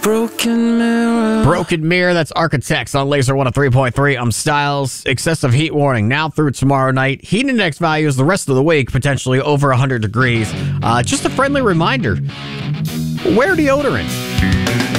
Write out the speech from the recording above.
Broken Mirror. Broken Mirror, that's Architects on Laser 103.3. I'm Styles. Excessive heat warning now through tomorrow night. Heat index values the rest of the week, potentially over 100 degrees. Just a friendly reminder, wear deodorant.